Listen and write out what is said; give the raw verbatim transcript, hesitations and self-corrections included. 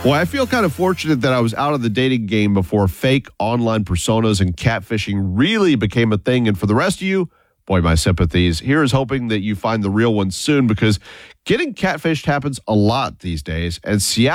Well, I feel kind of fortunate that I was out of the dating game before fake online personas and catfishing really became a thing. And for the rest of you, boy, my sympathies. Here is hoping that you find the real one soon, because getting catfished happens a lot these days. And Seattle